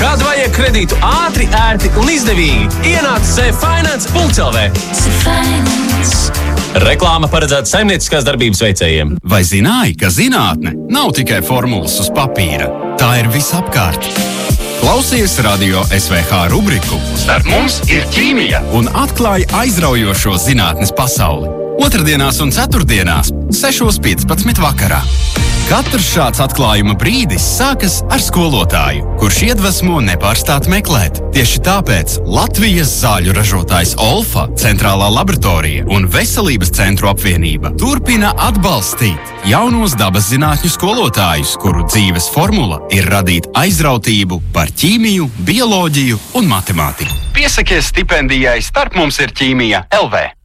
Kad vajag kredītu ātri, ērti un izdevīgi, ienāc cfinance.lv. Reklāma paredzēta saimnieciskās darbības veicējiem. Vai zināji, ka zinātne nav tikai formulas uz papīra? Tā ir visapkārt. Klausies radio SVH rubriku Starp mums ir ķīmija un atklāj aizraujošo zinātnes pasauli. Otrdienās un ceturtdienās 6:15 vakarā. Katrs šāds atklājuma brīdis sākas ar skolotāju, kurš iedvesmo nepārstāt meklēt. Tieši tāpēc Latvijas zāļu ražotājs Olfa, Centrālā laboratorija un Veselības centru apvienība turpina atbalstīt jaunos dabas zinātņu skolotājus, kuru dzīves formula ir radīt aizrautību par ķīmiju, bioloģiju un matemātiku. Piesakies stipendijai Starp mums ir ķīmija LV.